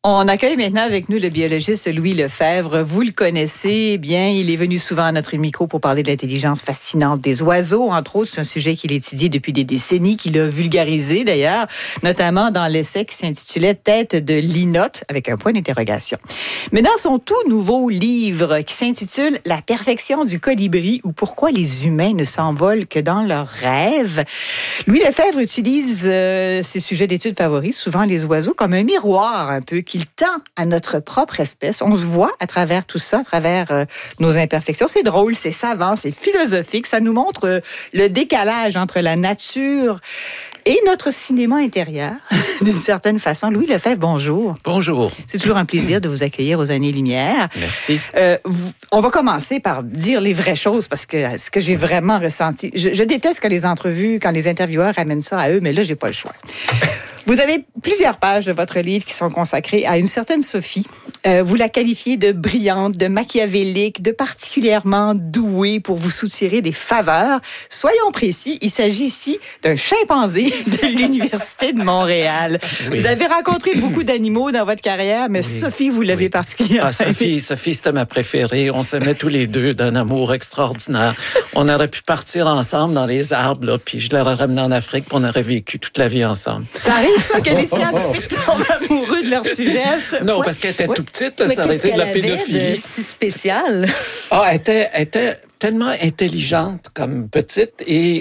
On accueille maintenant avec nous le biologiste Louis Lefebvre. Vous le connaissez bien, il est venu souvent à notre micro pour parler de l'intelligence fascinante des oiseaux. Entre autres, c'est un sujet qu'il étudie depuis des décennies, qu'il a vulgarisé d'ailleurs, notamment dans l'essai qui s'intitulait « Tête de linotte » avec un point d'interrogation. Mais dans son tout nouveau livre qui s'intitule « La perfection du colibri ou pourquoi les humains ne s'envolent que dans leurs rêves », Louis Lefebvre utilise ses sujets d'études favoris, souvent les oiseaux, comme un miroir un peu qu'il tend à notre propre espèce. On se voit à travers tout ça, à travers nos imperfections. C'est drôle, c'est savant, c'est philosophique. Ça nous montre le décalage entre la nature et notre cinéma intérieur, d'une certaine façon. Louis Lefebvre, bonjour. Bonjour. C'est toujours un plaisir de vous accueillir aux Années-Lumière. Merci. On va commencer par dire les vraies choses, parce que ce que j'ai vraiment ressenti... Je déteste quand les intervieweurs ramènent ça à eux, mais là, j'ai pas le choix. Vous avez plusieurs pages de votre livre qui sont consacrées à une certaine Sophie. Vous la qualifiez de brillante, de machiavélique, de particulièrement douée pour vous soutirer des faveurs. Soyons précis, il s'agit ici d'un chimpanzé de l'Université de Montréal. Oui. Vous avez rencontré beaucoup d'animaux dans votre carrière, mais oui. Sophie, vous l'avez particulièrement Sophie, c'était ma préférée. On s'aimait tous les deux d'un amour extraordinaire. On aurait pu partir ensemble dans les arbres, là, puis je l'aurais ramenée en Afrique, puis on aurait vécu toute la vie ensemble. Ça arrive, ça, que les scientifiques tombent amoureux de leur sujet? Non, parce qu'elle était tout petite, là, ça aurait été de la pédophilie. De si spécial? Elle était tellement intelligente comme petite et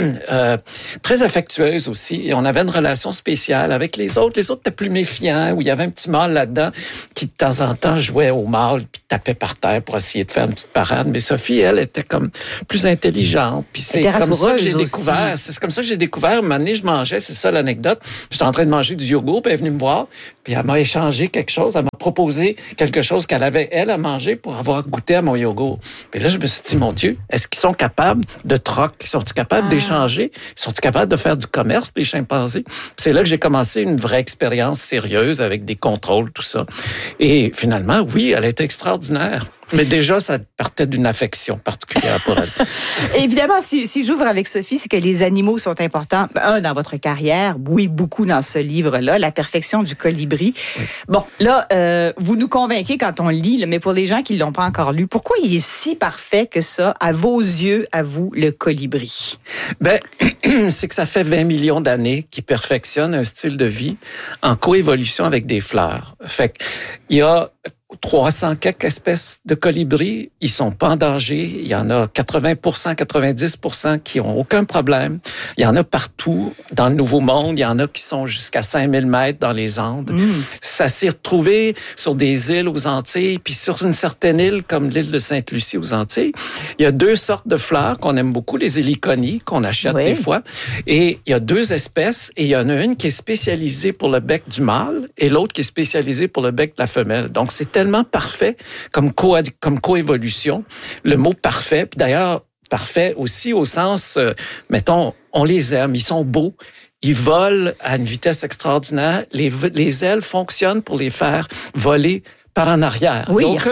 très affectueuse aussi. Et on avait une relation spéciale avec les autres. Les autres étaient plus méfiants, où il y avait un petit mâle là-dedans qui, de temps en temps, jouait au mâle puis tapait par terre pour essayer de faire une petite parade. Mais Sophie, elle, était comme plus intelligente. Puis c'est comme ça que j'ai découvert. C'est comme ça que j'ai découvert. Un moment donné, je mangeais, c'est ça l'anecdote. J'étais en train de manger du yogourt, puis elle est venue me voir, puis elle m'a échangé quelque chose. Elle m'a proposé quelque chose qu'elle avait, elle, à manger pour avoir goûté à mon yogourt. Puis là, je me suis dit, mon Dieu, est-ce qu'ils sont capables de troc? Sont-ils capables d'échanger? Sont-ils capables de faire du commerce, les chimpanzés? Puis c'est là que j'ai commencé une vraie expérience sérieuse avec des contrôles, tout ça. Et finalement, oui, elle était extraordinaire. Mais déjà, ça partait d'une affection particulière pour elle. Évidemment, si j'ouvre avec Sophie, c'est que les animaux sont importants. Un, dans votre carrière, oui, beaucoup dans ce livre-là, La perfection du colibri. Oui. Bon, là, vous nous convainquez quand on lit, mais pour les gens qui ne l'ont pas encore lu, pourquoi il est si parfait que ça, à vos yeux, à vous, le colibri? Ben, c'est que ça fait 20 millions d'années qu'il perfectionne un style de vie en coévolution avec des fleurs. Fait qu'il y a 300 quelques espèces de colibris, ils sont pas en danger. Il y en a 80%, 90% qui ont aucun problème. Il y en a partout dans le Nouveau Monde. Il y en a qui sont jusqu'à 5000 mètres dans les Andes. Ça s'est retrouvé sur des îles aux Antilles, puis sur une certaine île comme l'île de Sainte-Lucie aux Antilles. Il y a deux sortes de fleurs qu'on aime beaucoup, les héliconies, qu'on achète des fois. Et il y a deux espèces, et il y en a une qui est spécialisée pour le bec du mâle et l'autre qui est spécialisée pour le bec de la femelle. Donc, c'est tellement parfait comme coévolution, le mot parfait. Puis d'ailleurs, parfait aussi au sens, mettons, on les aime, ils sont beaux, ils volent à une vitesse extraordinaire. Les ailes fonctionnent pour les faire voler par en arrière. Oui, il n'y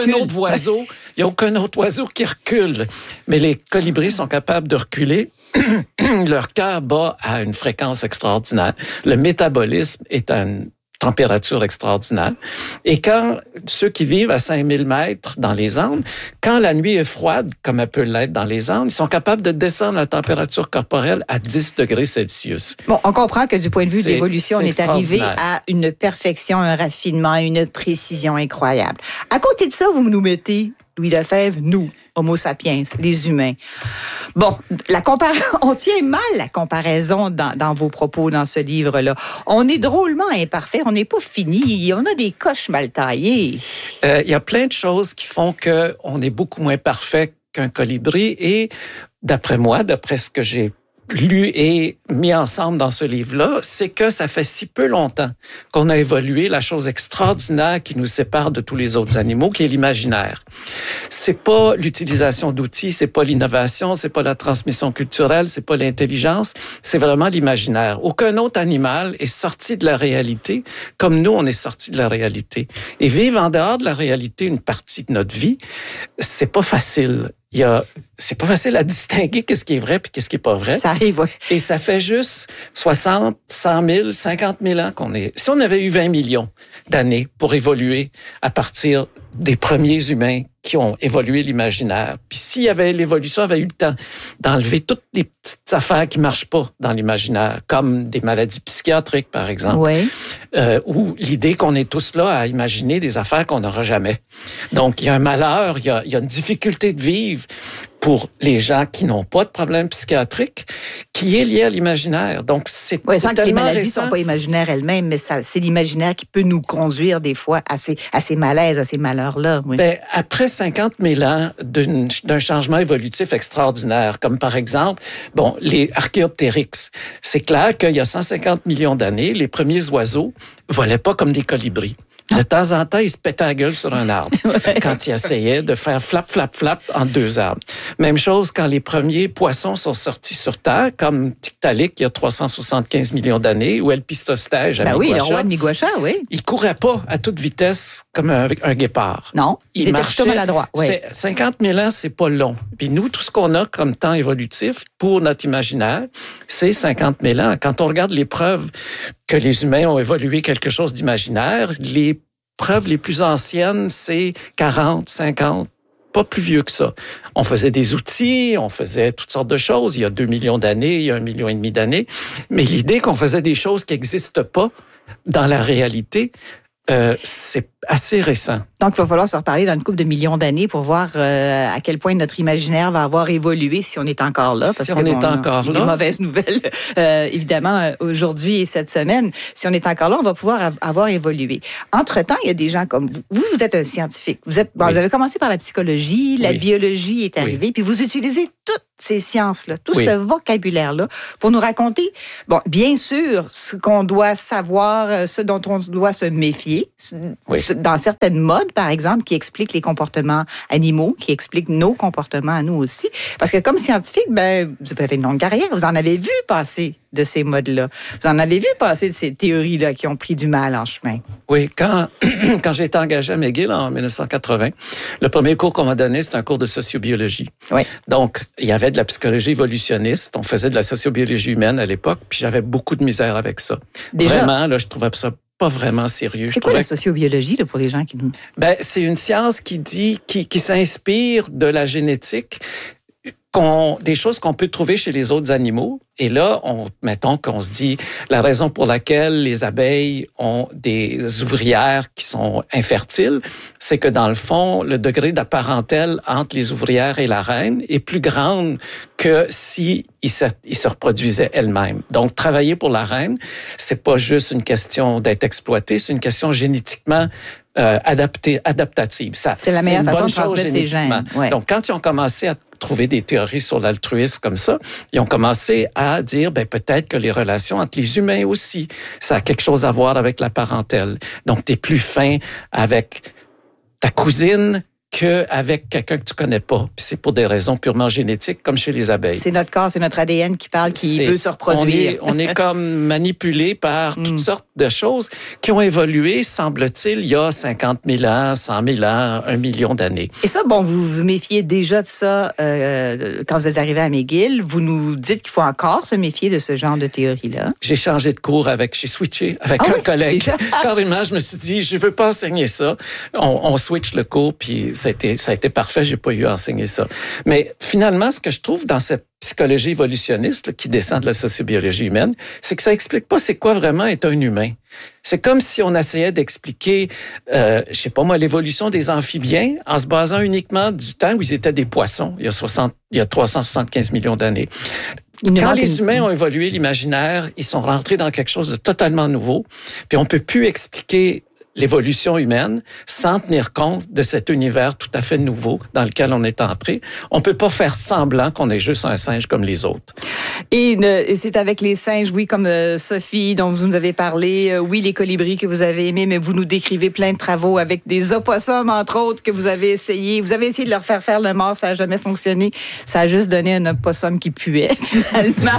a aucun autre oiseau qui recule. Mais les colibris sont capables de reculer. Leur cœur bat à une fréquence extraordinaire. Le métabolisme est à une température extraordinaire. Et quand ceux qui vivent à 5000 mètres dans les Andes, quand la nuit est froide, comme elle peut l'être dans les Andes, ils sont capables de descendre la température corporelle à 10 degrés Celsius. Bon, on comprend que du point de vue de l'évolution, on est arrivé à une perfection, un raffinement, une précision incroyable. À côté de ça, vous nous mettez, Louis Lefebvre, nous, Homo sapiens, les humains. Bon, on tient mal la comparaison dans vos propos dans ce livre-là. On est drôlement imparfait, on n'est pas fini, on a des coches mal taillées. Il y a plein de choses qui font qu'on est beaucoup moins parfait qu'un colibri et d'après moi, d'après ce que j'ai lu et mis ensemble dans ce livre-là, c'est que ça fait si peu longtemps qu'on a évolué la chose extraordinaire qui nous sépare de tous les autres animaux, qui est l'imaginaire. C'est pas l'utilisation d'outils, c'est pas l'innovation, c'est pas la transmission culturelle, c'est pas l'intelligence, c'est vraiment l'imaginaire. Aucun autre animal est sorti de la réalité comme nous, on est sorti de la réalité. Et vivre en dehors de la réalité une partie de notre vie, c'est pas facile. c'est pas facile à distinguer qu'est-ce qui est vrai puis qu'est-ce qui est pas vrai. Ça arrive, oui. Et ça fait juste 60, 100 000, 50 000 ans qu'on est... Si on avait eu 20 millions d'années pour évoluer à partir des premiers humains qui ont évolué l'imaginaire, puis si l'évolution avait eu le temps d'enlever toutes les petites affaires qui marchent pas dans l'imaginaire, comme des maladies psychiatriques, par exemple, oui. Ou l'idée qu'on est tous là à imaginer des affaires qu'on n'aura jamais. Donc, il y a un malheur, il y a une difficulté de vivre pour les gens qui n'ont pas de problème psychiatrique, qui est lié à l'imaginaire. Donc, c'est sans que les maladies ne récent. sont pas imaginaires elles-mêmes, mais c'est l'imaginaire qui peut nous conduire des fois à ces malaises, à ces malheurs-là. Oui. Ben, après 50 000 ans d'un changement évolutif extraordinaire, comme par exemple, les Archaeopteryx, c'est clair qu'il y a 150 millions d'années, les premiers oiseaux volaient pas comme des colibris. De temps en temps, ils se pétaient la gueule sur un arbre quand ils essayaient de faire flap, flap, flap entre deux arbres. Même chose quand les premiers poissons sont sortis sur Terre, comme Tiktaalik il y a 375 millions d'années, ou Elpistostège à Miguacha. Oui, le roi de Miguacha, oui. Ils couraient pas à toute vitesse comme un guépard. Non, ils étaient plutôt maladroits. Oui. 50 000 ans, c'est pas long. Puis nous, tout ce qu'on a comme temps évolutif pour notre imaginaire, c'est 50 000 ans. Quand on regarde les preuves que les humains ont évolué quelque chose d'imaginaire, les preuves les plus anciennes, c'est 40, 50, pas plus vieux que ça. On faisait des outils, on faisait toutes sortes de choses. Il y a 2 millions d'années, il y a 1,5 million d'années. Mais l'idée qu'on faisait des choses qui n'existent pas dans la réalité, c'est assez récent. Donc, il va falloir se reparler dans une couple de millions d'années pour voir à quel point notre imaginaire va avoir évolué si on est encore là. Parce si on est encore là. Des mauvaises nouvelles, évidemment, aujourd'hui et cette semaine. Si on est encore là, on va pouvoir avoir évolué. Entre-temps, il y a des gens comme vous. Vous êtes un scientifique. Vous avez commencé par la psychologie, la biologie est arrivée, puis vous utilisez toutes ces sciences-là, tout ce vocabulaire-là pour nous raconter, bien sûr, ce qu'on doit savoir, ce dont on doit se méfier, dans certaines modes, par exemple, qui expliquent les comportements animaux, qui expliquent nos comportements à nous aussi. Parce que comme scientifique, vous avez une longue carrière, vous en avez vu passer de ces modes-là. Vous en avez vu passer de ces théories-là qui ont pris du mal en chemin. Oui, quand j'ai été engagé à McGill en 1980, le premier cours qu'on m'a donné, c'était un cours de sociobiologie. Oui. Donc, il y avait de la psychologie évolutionniste, on faisait de la sociobiologie humaine à l'époque, puis j'avais beaucoup de misère avec ça. Déjà? Vraiment, là, je trouvais ça pas vraiment sérieux. C'est quoi la sociobiologie là, pour les gens qui nous... C'est une science qui s'inspire de la génétique, des choses qu'on peut trouver chez les autres animaux. Et là, mettons qu'on se dit, la raison pour laquelle les abeilles ont des ouvrières qui sont infertiles, c'est que dans le fond, le degré de parentèle entre les ouvrières et la reine est plus grande que si ils se reproduisaient elles-mêmes. Donc, travailler pour la reine, c'est pas juste une question d'être exploité, c'est une question génétiquement adaptative. C'est la meilleure façon de transmettre ces gènes. Ouais. Donc, quand ils ont commencé à trouver des théories sur l'altruisme comme ça, ils ont commencé à dire, peut-être que les relations entre les humains aussi, ça a quelque chose à voir avec la parentèle. Donc, t'es plus fin avec ta cousine qu'avec quelqu'un que tu connais pas. Puis c'est pour des raisons purement génétiques, comme chez les abeilles. C'est notre corps, c'est notre ADN qui parle, qui veut se reproduire. On est comme manipulé par toutes sortes de choses qui ont évolué, semble-t-il, il y a 50 000 ans, 100 000 ans, 1 million d'années. Et ça, vous vous méfiez déjà de ça quand vous êtes arrivé à McGill. Vous nous dites qu'il faut encore se méfier de ce genre de théorie-là. J'ai changé de cours j'ai switché avec un collègue. Carrément, je me suis dit, je veux pas enseigner ça. On switch le cours, puis ça a été parfait, j'ai pas eu à enseigner ça. Mais finalement, ce que je trouve dans cette psychologie évolutionniste là, qui descend de la sociobiologie humaine, c'est que ça explique pas c'est quoi vraiment être un humain. C'est comme si on essayait d'expliquer, l'évolution des amphibiens en se basant uniquement du temps où ils étaient des poissons, il y a 375 millions d'années. Quand les humains ont évolué l'imaginaire, ils sont rentrés dans quelque chose de totalement nouveau, puis on peut plus expliquer l'évolution humaine sans tenir compte de cet univers tout à fait nouveau dans lequel on est entré. On peut pas faire semblant qu'on est juste un singe comme les autres. Et c'est avec les singes, oui, comme Sophie, dont vous nous avez parlé, oui, les colibris que vous avez aimés, mais vous nous décrivez plein de travaux avec des opossums, entre autres, que vous avez essayé. Vous avez essayé de leur faire le mort, ça n'a jamais fonctionné. Ça a juste donné un opossum qui puait, finalement.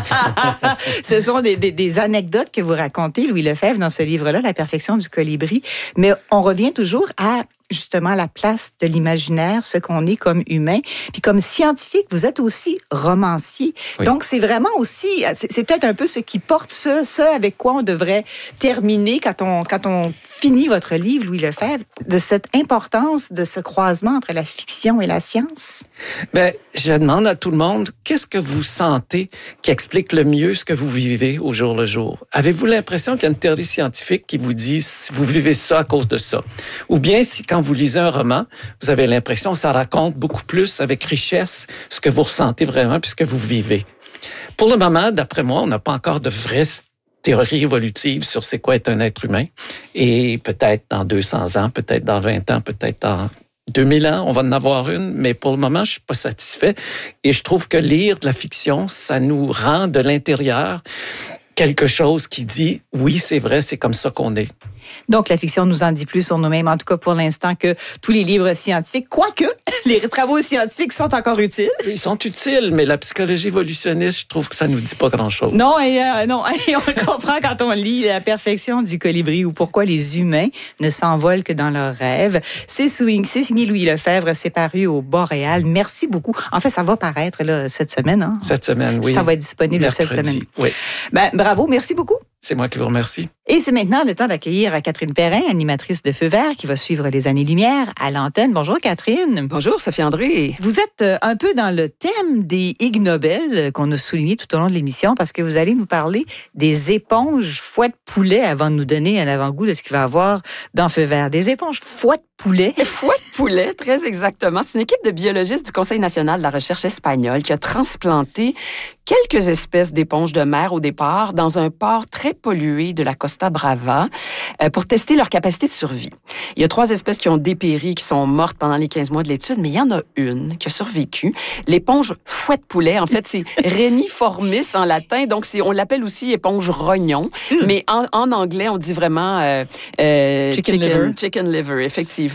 Ce sont des anecdotes que vous racontez, Louis Lefebvre, dans ce livre-là, La perfection du colibri. Mais on revient toujours à justement la place de l'imaginaire, ce qu'on est comme humain. Puis comme scientifique, vous êtes aussi romancier. Oui. Donc, c'est vraiment aussi, c'est peut-être un peu ce qui porte ce avec quoi on devrait terminer quand on finit votre livre, Louis Lefebvre, de cette importance de ce croisement entre la fiction et la science. Bien, je demande à tout le monde, qu'est-ce que vous sentez qui explique le mieux ce que vous vivez au jour le jour? Avez-vous l'impression qu'il y a une théorie scientifique qui vous dit vous vivez ça à cause de ça? Ou bien si quand vous lisez un roman, vous avez l'impression que ça raconte beaucoup plus avec richesse ce que vous ressentez vraiment puis ce que vous vivez. Pour le moment, d'après moi, on n'a pas encore de vraie théorie évolutive sur c'est quoi être un être humain. Et peut-être dans 200 ans, peut-être dans 20 ans, peut-être dans 2000 ans, on va en avoir une, mais pour le moment, je suis pas satisfait. Et je trouve que lire de la fiction, ça nous rend de l'intérieur quelque chose qui dit, oui, c'est vrai, c'est comme ça qu'on est. Donc, la fiction nous en dit plus sur nous-mêmes, en tout cas pour l'instant, que tous les livres scientifiques, quoique les travaux scientifiques sont encore utiles. Ils sont utiles, mais la psychologie évolutionniste, je trouve que ça nous dit pas grand-chose. Non, et on comprend quand on lit La perfection du colibri ou Pourquoi les humains ne s'envolent que dans leurs rêves. C'est signé Louis Lefebvre, c'est paru au Boréal. Merci beaucoup. En fait, ça va paraître là, cette semaine. Hein? Cette semaine, oui. Ça va être disponible mercredi, cette semaine. Oui. Ben, bravo, merci beaucoup. C'est moi qui vous remercie. Et c'est maintenant le temps d'accueillir Catherine Perrin, animatrice de Feu vert, qui va suivre les années-lumière à l'antenne. Bonjour Catherine. Bonjour Sophie-André. Vous êtes un peu dans le thème des Ig Nobel qu'on a souligné tout au long de l'émission parce que vous allez nous parler des éponges foie de poulet avant de nous donner un avant-goût de ce qu'il va y avoir dans Feu vert. Des éponges foie de poulet. Foie de poulet, très exactement. C'est une équipe de biologistes du Conseil national de la recherche espagnol qui a transplanté quelques espèces d'éponges de mer au départ dans un port très pollué de la Costa Brava pour tester leur capacité de survie. Il y a 3 espèces qui ont dépéri, qui sont mortes pendant les 15 mois de l'étude, mais il y en a une qui a survécu. L'éponge foie de poulet, en fait, c'est Reniformis en latin, donc on l'appelle aussi éponge rognon, mais en anglais, on dit vraiment chicken liver, effectivement.